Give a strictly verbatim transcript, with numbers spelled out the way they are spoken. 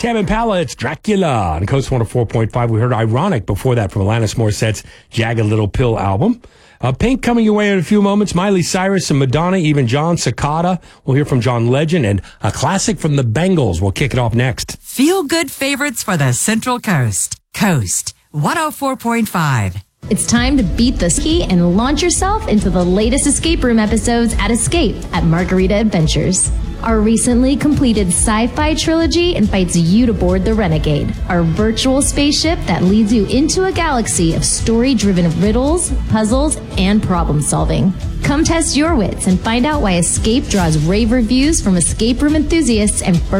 Tam Impala, it's Dracula on Coast one oh four point five. We heard Ironic before that from Alanis Morissette's Jagged Little Pill album. Uh, Pink coming your way in a few moments. Miley Cyrus and Madonna, even John Cicada. We'll hear from John Legend, and a classic from the Bengals. We'll kick it off next. Feel good favorites for the Central Coast. Coast one oh four point five. It's time to beat the ski and launch yourself into the latest escape room episodes at Escape at Margarita Adventures. Our recently completed sci-fi trilogy invites you to board the Renegade, our virtual spaceship that leads you into a galaxy of story-driven riddles, puzzles, and problem-solving. Come test your wits and find out why Escape draws rave reviews from escape room enthusiasts and